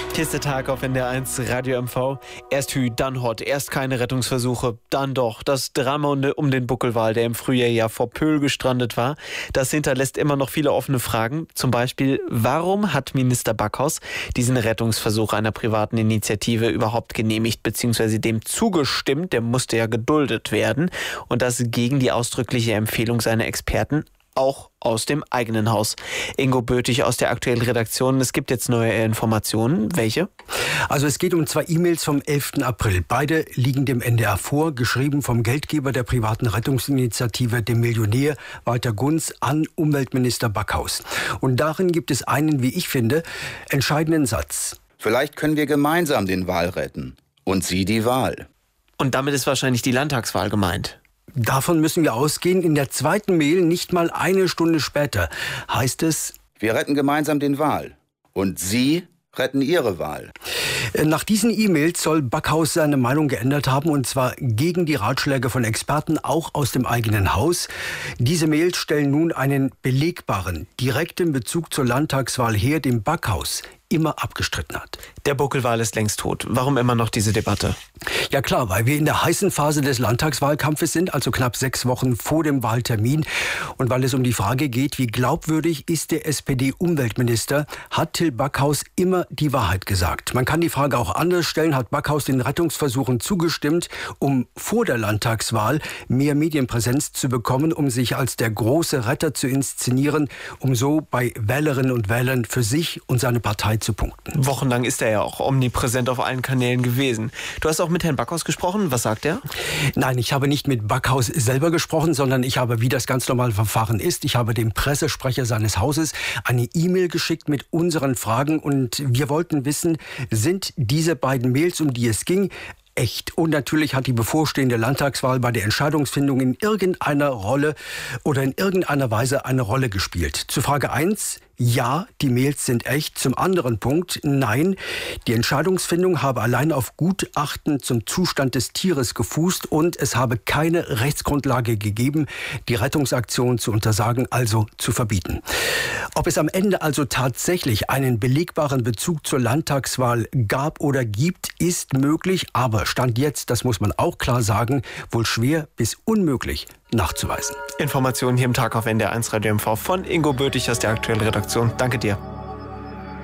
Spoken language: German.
Hier ist der Tag auf NDR1 Radio MV. Erst Hü, dann Hott, erst keine Rettungsversuche, dann doch. Das Drama um den Buckelwal, der im Frühjahr ja vor Pöhl gestrandet war, das hinterlässt immer noch viele offene Fragen. Zum Beispiel, warum hat Minister Backhaus diesen Rettungsversuch einer privaten Initiative überhaupt genehmigt bzw. dem zugestimmt? Der musste ja geduldet werden. Und das gegen die ausdrückliche Empfehlung seiner Experten, auch aus dem eigenen Haus. Ingo Böthig aus der aktuellen Redaktion. Es gibt jetzt neue Informationen. Welche? Also es geht um 2 E-Mails vom 11. April. Beide liegen dem NDR vor, geschrieben vom Geldgeber der privaten Rettungsinitiative, dem Millionär Walter Gunz, an Umweltminister Backhaus. Und darin gibt es einen, wie ich finde, entscheidenden Satz. Vielleicht können wir gemeinsam den Wal retten. Und Sie die Wahl. Und damit ist wahrscheinlich die Landtagswahl gemeint. Davon müssen wir ausgehen. In der zweiten Mail, nicht mal eine Stunde später, heißt es: Wir retten gemeinsam den Wal. Und Sie retten Ihre Wahl. Nach diesen E-Mails soll Backhaus seine Meinung geändert haben, und zwar gegen die Ratschläge von Experten, auch aus dem eigenen Haus. Diese Mails stellen nun einen belegbaren, direkten Bezug zur Landtagswahl her, den Backhaus immer abgestritten hat. Der Buckelwal ist längst tot. Warum immer noch diese Debatte? Ja klar, weil wir in der heißen Phase des Landtagswahlkampfes sind, also knapp 6 Wochen vor dem Wahltermin. Und weil es um die Frage geht, wie glaubwürdig ist der SPD-Umweltminister, hat Till Backhaus immer die Wahrheit gesagt. Man kann die Frage auch anders stellen: Hat Backhaus den Rettungsversuchen zugestimmt, um vor der Landtagswahl mehr Medienpräsenz zu bekommen, um sich als der große Retter zu inszenieren, um so bei Wählerinnen und Wählern für sich und seine Partei zu punkten? Wochenlang ist er ja auch omnipräsent auf allen Kanälen gewesen. Du hast auch mit Herrn Backhaus gesprochen. Was sagt er? Nein, ich habe nicht mit Backhaus selber gesprochen, sondern ich habe, wie das ganz normale Verfahren ist, ich habe dem Pressesprecher seines Hauses eine E-Mail geschickt mit unseren Fragen, und wir wollten wissen, sind diese beiden Mails, um die es ging, echt? Und natürlich hat die bevorstehende Landtagswahl bei der Entscheidungsfindung in irgendeiner Rolle oder in irgendeiner Weise eine Rolle gespielt. Zu Frage 1: Ja, die Mails sind echt. Zum anderen Punkt: Nein, die Entscheidungsfindung habe allein auf Gutachten zum Zustand des Tieres gefußt und es habe keine Rechtsgrundlage gegeben, die Rettungsaktion zu untersagen, also zu verbieten. Ob es am Ende also tatsächlich einen belegbaren Bezug zur Landtagswahl gab oder gibt, ist möglich, aber Stand jetzt, das muss man auch klar sagen, wohl schwer bis unmöglich nachzuweisen. Informationen hier im Tag auf NDR1 Radio MV von Ingo Böthig aus der aktuellen Redaktion. Danke dir.